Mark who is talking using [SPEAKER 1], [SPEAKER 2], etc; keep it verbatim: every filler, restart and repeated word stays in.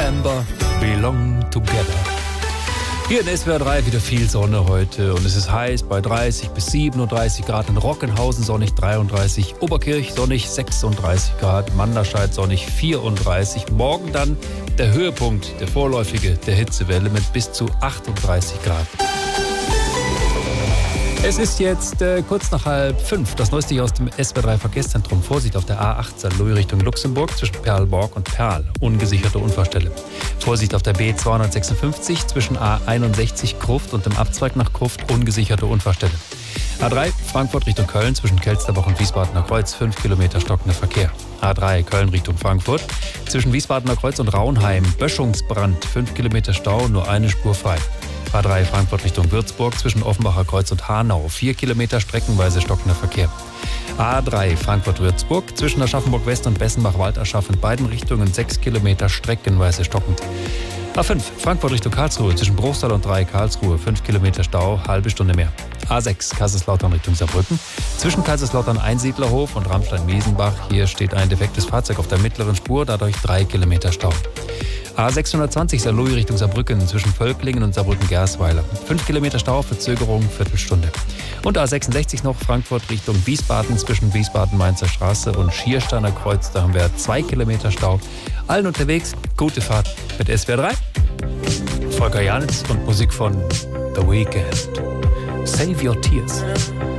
[SPEAKER 1] Remember, Belong Together. Hier in S W R drei wieder viel Sonne heute und es ist heiß bei dreißig bis siebenunddreißig Grad. In Rockenhausen sonnig dreiunddreißig, Oberkirch sonnig sechsunddreißig Grad, Manderscheid sonnig vierunddreißig. Morgen dann der Höhepunkt, der vorläufige der Hitzewelle mit bis zu achtunddreißig Grad. Es ist jetzt äh, kurz nach halb fünf. Das Neueste hier aus dem S W R drei Verkehrszentrum. Vorsicht auf der A acht Saarlouis Richtung Luxemburg zwischen Perlborg und Perl. Ungesicherte Unfallstelle. Vorsicht auf der B zweihundertsechsundfünfzig zwischen A einundsechzig Gruft und dem Abzweig nach Gruft. Ungesicherte Unfallstelle. A drei Frankfurt Richtung Köln zwischen Kelsterbach und Wiesbadener Kreuz. fünf Kilometer stockender Verkehr. A drei Köln Richtung Frankfurt zwischen Wiesbadener Kreuz und Raunheim. Böschungsbrand. fünf Kilometer Stau, nur eine Spur frei. A drei Frankfurt Richtung Würzburg zwischen Offenbacher Kreuz und Hanau. vier Kilometer streckenweise stockender Verkehr. A drei Frankfurt-Würzburg zwischen Aschaffenburg West und Bessenbach-Waldaschaf in beiden Richtungen sechs Kilometer streckenweise stockend. A fünf Frankfurt Richtung Karlsruhe zwischen Bruchsal und drei Karlsruhe. fünf Kilometer Stau, halbe Stunde mehr. A sechs Kaiserslautern Richtung Saarbrücken zwischen Kaiserslautern Einsiedlerhof und Ramstein-Miesenbach. Hier steht ein defektes Fahrzeug auf der mittleren Spur, dadurch drei Kilometer Stau. A sechshundertzwanzig Saarlouis Richtung Saarbrücken zwischen Völklingen und Saarbrücken-Gersweiler. fünf Kilometer Stau, Verzögerung, Viertelstunde. Und A sechsundsechzig noch Frankfurt Richtung Wiesbaden zwischen Wiesbaden-Mainzer Straße und Schiersteiner Kreuz. Da haben wir zwei Kilometer Stau. Allen unterwegs, gute Fahrt mit S W R drei. Volker Janitz und Musik von The Weeknd. Save Your Tears.